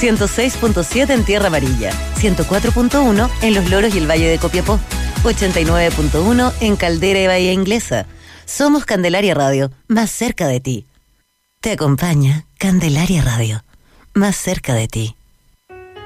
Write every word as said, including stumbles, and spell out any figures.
ciento seis punto siete en Tierra Amarilla, ciento cuatro punto uno en Los Loros y el Valle de Copiapó, ochenta y nueve punto uno en Caldera y Bahía Inglesa. Somos Candelaria Radio, más cerca de ti. Te acompaña Candelaria Radio, más cerca de ti.